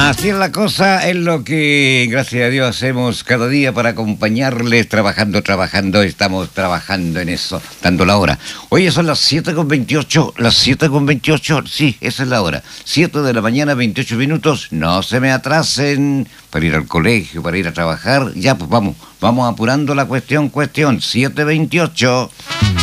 Así es la cosa, es lo que gracias a Dios hacemos cada día para acompañarles, trabajando, estamos trabajando en eso, dando la hora. Oye, son las 7:28, las 7:28, sí, esa es la hora. 7 de la mañana, 28 minutos, no se me atrasen para ir al colegio, para ir a trabajar, ya pues vamos apurando la cuestión, 7:28.